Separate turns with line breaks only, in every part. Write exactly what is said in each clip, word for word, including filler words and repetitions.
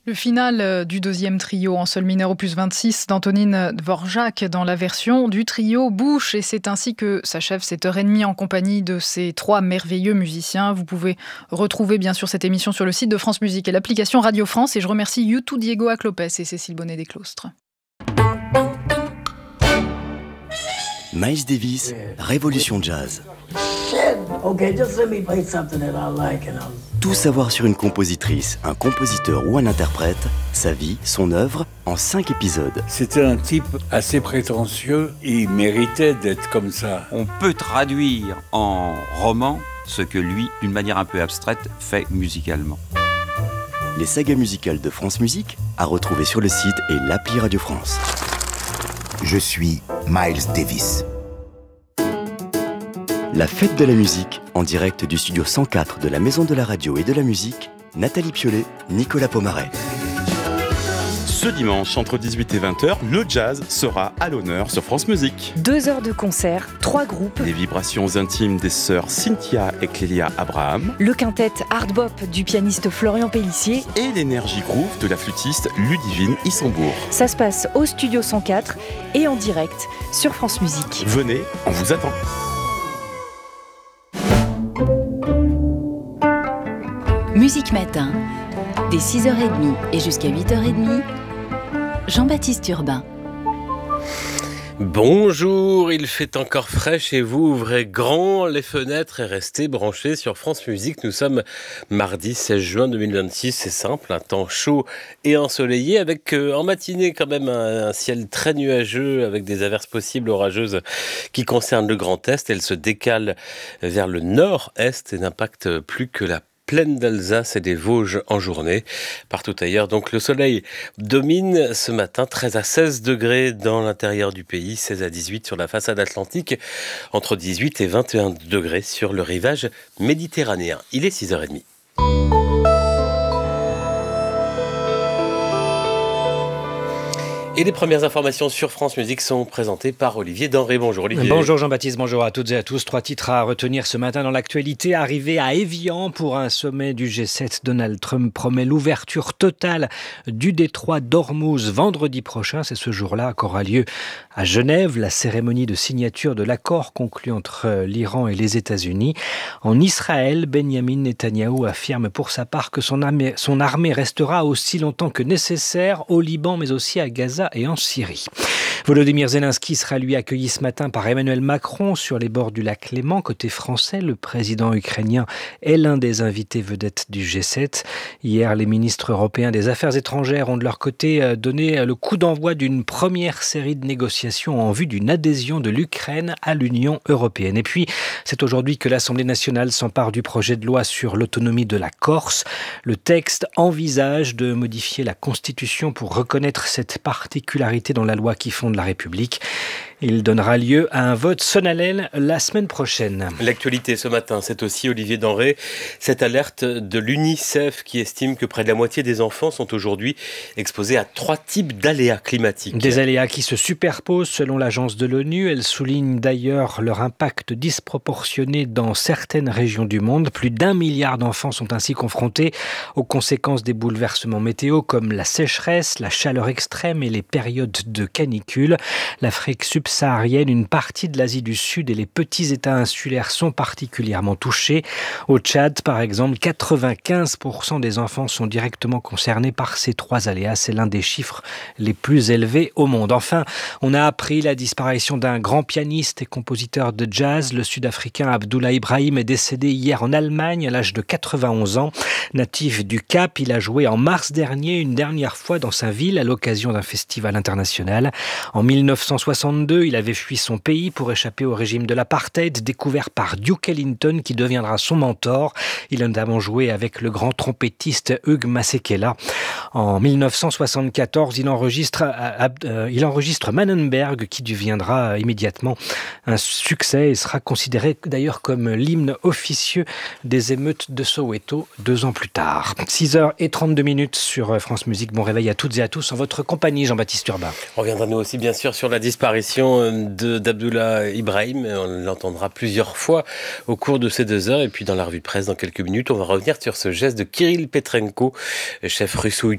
Le final du deuxième trio en sol mineur opus vingt-six d'Antonine Dvorak dans la version du trio Bouche. Et c'est ainsi que s'achève cette heure et demie en compagnie de ces trois merveilleux musiciens. Vous pouvez retrouver bien sûr cette émission sur le site de France Musique et l'application Radio France. Et je remercie YouTube Diego Aclopes et Cécile Bonnet-Desclostres.
Miles Davis, Révolution Jazz.
Okay, just let me play something that I like and I'll...
Tout savoir sur une compositrice, un compositeur ou un interprète, sa vie, son œuvre, en cinq épisodes.
C'était un type assez prétentieux, il méritait d'être comme ça.
On peut traduire en roman ce que lui, d'une manière un peu abstraite, fait musicalement.
Les sagas musicales de France Musique, à retrouver sur le site et l'appli Radio France.
Je suis Miles Davis.
La fête de la musique, en direct du studio cent quatre de la Maison de la Radio et de la Musique, Nathalie Piolet, Nicolas Pomaret.
Ce dimanche, entre dix-huit et vingt heures, le jazz sera à l'honneur sur France Musique.
Deux heures de concert, trois groupes.
Les vibrations intimes des sœurs Cynthia et Clélia Abraham.
Le quintet Hard Bop du pianiste Florian Pellissier.
Et l'énergie groove de la flûtiste Ludivine Issembourg.
Ça se passe au studio cent quatre et en direct sur France Musique.
Venez, on vous attend.
Musique Matin, dès six heures trente et jusqu'à huit heures trente, Jean-Baptiste Urbain.
Bonjour, il fait encore frais chez vous, ouvrez grand les fenêtres et restez branchés sur France Musique. Nous sommes mardi seize juin deux mille vingt-six, c'est simple, un temps chaud et ensoleillé avec euh, en matinée quand même un, un ciel très nuageux avec des averses possibles orageuses qui concernent le Grand Est. Elles se décalent vers le nord-est et n'impactent plus que la plaine d'Alsace et des Vosges en journée. Partout ailleurs, donc le soleil domine ce matin, treize à seize degrés dans l'intérieur du pays, seize à dix-huit sur la façade atlantique, entre dix-huit et vingt et un degrés sur le rivage méditerranéen. Il est six heures trente. Et les premières informations sur France Musique sont présentées par Olivier Denré. Bonjour Olivier.
Bonjour Jean-Baptiste, bonjour à toutes et à tous. Trois titres à retenir ce matin dans l'actualité. Arrivé à Évian pour un sommet du G sept, Donald Trump promet l'ouverture totale du détroit d'Ormuz vendredi prochain. C'est ce jour-là qu'aura lieu à Genève la cérémonie de signature de l'accord conclu entre l'Iran et les États-Unis. En Israël, Benjamin Netanyahou affirme pour sa part que son armée, son armée restera aussi longtemps que nécessaire au Liban mais aussi à Gaza et en Syrie. Volodymyr Zelensky sera lui accueilli ce matin par Emmanuel Macron sur les bords du lac Léman. Côté français, le président ukrainien est l'un des invités vedettes du G sept. Hier, les ministres européens des Affaires étrangères ont de leur côté donné le coup d'envoi d'une première série de négociations en vue d'une adhésion de l'Ukraine à l'Union européenne. Et puis, c'est aujourd'hui que l'Assemblée nationale s'empare du projet de loi sur l'autonomie de la Corse. Le texte envisage de modifier la Constitution pour reconnaître cette particularité dans la loi qui fonde la République. Il donnera lieu à un vote solennel la semaine prochaine.
L'actualité ce matin, c'est aussi Olivier Denré, cette alerte de l'UNICEF qui estime que près de la moitié des enfants sont aujourd'hui exposés à trois types d'aléas climatiques.
Des aléas qui se superposent selon l'agence de l'ONU. Elle souligne d'ailleurs leur impact disproportionné dans certaines régions du monde. Plus d'un milliard d'enfants sont ainsi confrontés aux conséquences des bouleversements météo comme la sécheresse, la chaleur extrême et les périodes de canicule. L'Afrique subsaharienne saharienne, une partie de l'Asie du Sud et les petits États insulaires sont particulièrement touchés. Au Tchad, par exemple, quatre-vingt-quinze pour cent des enfants sont directement concernés par ces trois aléas. C'est l'un des chiffres les plus élevés au monde. Enfin, on a appris la disparition d'un grand pianiste et compositeur de jazz. Le Sud-Africain Abdullah Ibrahim est décédé hier en Allemagne à l'âge de quatre-vingt-onze ans. Natif du Cap, il a joué en mars dernier une dernière fois dans sa ville à l'occasion d'un festival international. En mille neuf cent soixante-deux, il avait fui son pays pour échapper au régime de l'apartheid, découvert par Duke Ellington qui deviendra son mentor. Il a notamment joué avec le grand trompettiste Hugh Masekela. En mille neuf cent soixante-quatorze, il enregistre, euh, euh, il enregistre Mannenberg qui deviendra immédiatement un succès et sera considéré d'ailleurs comme l'hymne officieux des émeutes de Soweto deux ans plus tard. six heures trente-deux minutes sur France Musique. Bon réveil à toutes et à tous en votre compagnie, Jean-Baptiste Urbain.
On reviendra nous aussi bien sûr sur la disparition de, d'Abdullah Ibrahim. On l'entendra plusieurs fois au cours de ces deux heures. Et puis dans la revue de presse, dans quelques minutes, on va revenir sur ce geste de Kirill Petrenko, chef russo-ukrainien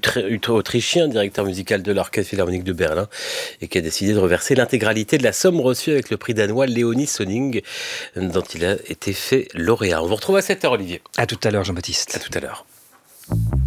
autrichien, directeur musical de l'Orchestre Philharmonique de Berlin, et qui a décidé de reverser l'intégralité de la somme reçue avec le prix danois Léonie Sonning, dont il a été fait lauréat. On vous retrouve à sept heures, Olivier.
À tout à l'heure, Jean-Baptiste.
À tout à l'heure.